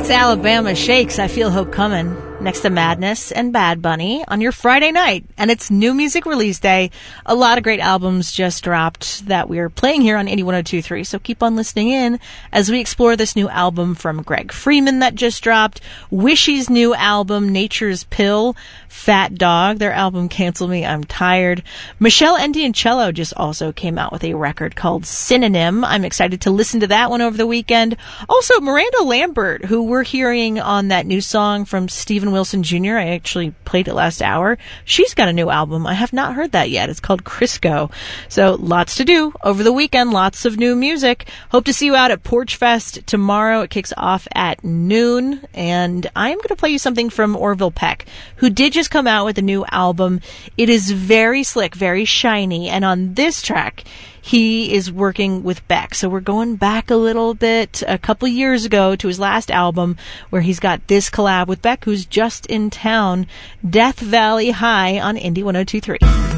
Alabama Shakes, I Feel Hope Coming, next to Madness and Bad Bunny on your Friday night. And it's New Music Release Day. A lot of great albums just dropped that we're playing here on 8102.3, so keep on listening in as we explore this new album from Greg Freeman that just dropped, Wishy's new album, Nature's Pill, Fat Dog, their album Cancel Me, I'm Tired. Michelle Endioncello just also came out with a record called Synonym. I'm excited to listen to that one over the weekend. Also, Miranda Lambert, who we're hearing on that new song from Steven Wilson Jr. I actually played it last hour. She's got a new album. I have not heard that yet. It's called Crisco. So lots to do over the weekend. Lots of new music. Hope to see you out at Porch Fest tomorrow. It kicks off at noon. And I'm going to play you something from Orville Peck, who did just come out with a new album. It is very slick, very shiny. And on this track, he is working with Beck. So we're going back a little bit, a couple years ago, to his last album where he's got this collab with Beck, who's just in town. Death Valley High on Indie 102.3.